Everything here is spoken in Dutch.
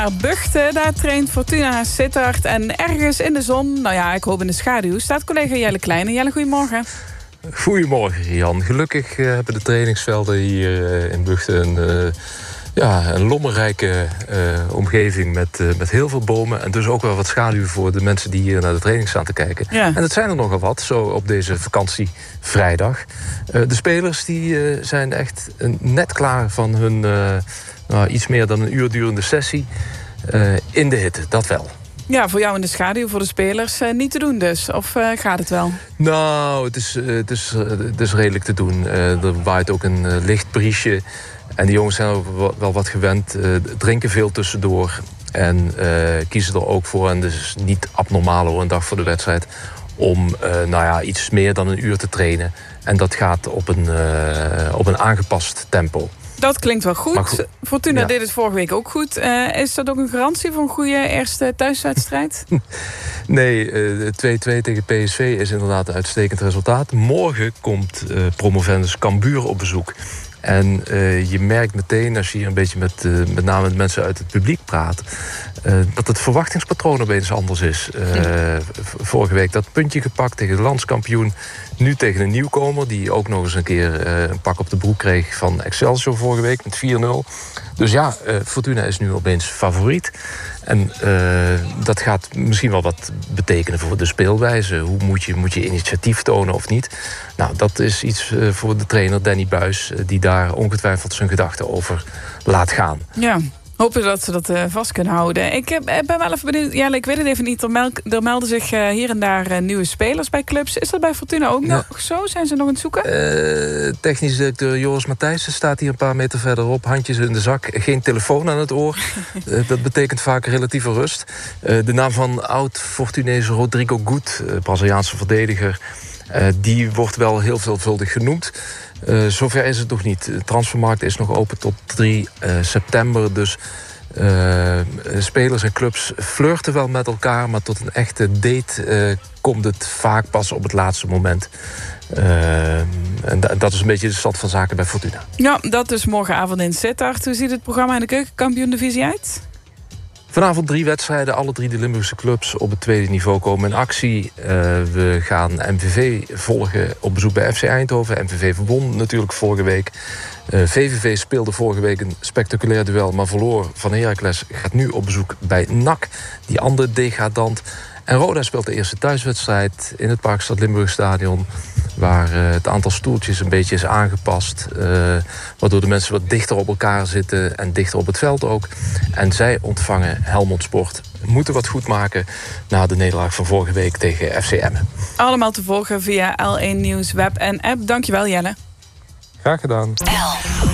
Bugten, daar traint Fortuna Sittard. En ergens in de zon, nou ja, ik hoop in de schaduw, staat collega Jelle Kleine. Jelle, goedemorgen. Goedemorgen, Jan. Gelukkig hebben de trainingsvelden hier in Bugten een lommerrijke omgeving met heel veel bomen. En dus ook wel wat schaduw voor de mensen die hier naar de training staan te kijken. Ja. En het zijn er nogal wat, zo op deze vakantievrijdag. De spelers die zijn echt net klaar van hun iets meer dan een uur durende sessie in de hitte, dat wel. Ja, voor jou in de schaduw, voor de spelers niet te doen dus. Of gaat het wel? Nou, het is redelijk te doen. Er waait ook een licht briesje. En die jongens zijn ook wel wat gewend. Drinken veel tussendoor. En kiezen er ook voor, en dus niet abnormaal hoor, een dag voor de wedstrijd, om iets meer dan een uur te trainen. En dat gaat op een aangepast tempo. Dat klinkt wel goed. Fortuna deed het vorige week ook goed. Is dat ook een garantie voor een goede eerste thuiswedstrijd? Nee, 2-2 tegen PSV is inderdaad een uitstekend resultaat. Morgen komt promovendus Cambuur op bezoek. En je merkt meteen, als je hier een beetje met name de mensen uit het publiek praat, dat het verwachtingspatroon opeens anders is. Vorige week dat puntje gepakt tegen de landskampioen. Nu tegen een nieuwkomer die ook nog eens een keer een pak op de broek kreeg van Excelsior vorige week met 4-0. Dus ja, Fortuna is nu opeens favoriet. En dat gaat misschien wel wat betekenen voor de speelwijze. Hoe moet je initiatief tonen of niet? Nou, dat is iets voor de trainer Danny Buijs, die daar ongetwijfeld zijn gedachten over laat gaan. Ja. Hopen dat ze dat vast kunnen houden. Ik ben wel even benieuwd. Ja, ik weet het even niet. Er melden zich hier en daar nieuwe spelers bij clubs. Is dat bij Fortuna ook nog zo? Zijn ze nog aan het zoeken? Technisch directeur Joris Matthijssen staat hier een paar meter verderop. Handjes in de zak. Geen telefoon aan het oor. Dat betekent vaak relatieve rust. De naam van oud-Fortunese Rodrigo Gut, Braziliaanse verdediger, die wordt wel heel veelvuldig genoemd. Zover is het nog niet. De transfermarkt is nog open tot 3 september. Dus spelers en clubs flirten wel met elkaar, maar tot een echte date komt het vaak pas op het laatste moment. En dat is een beetje de stand van zaken bij Fortuna. Ja, dat is morgenavond in Sittard. Hoe ziet het programma in de Keukenkampioen-divisie uit? Vanavond 3 wedstrijden. Alle 3 de Limburgse clubs op het tweede niveau komen in actie. We gaan MVV volgen op bezoek bij FC Eindhoven. MVV won natuurlijk vorige week. VVV speelde vorige week een spectaculair duel, maar verloor van Heracles. Gaat nu op bezoek bij NAC, die andere degradant. En Roda speelt de eerste thuiswedstrijd in het Parkstad Limburgstadion, waar het aantal stoeltjes een beetje is aangepast, waardoor de mensen wat dichter op elkaar zitten en dichter op het veld ook. En zij ontvangen Helmond Sport. Moeten wat goed maken na de nederlaag van vorige week tegen FC Emmen. Allemaal te volgen via L1 Nieuws, web en app. Dankjewel, Jelle. Graag gedaan.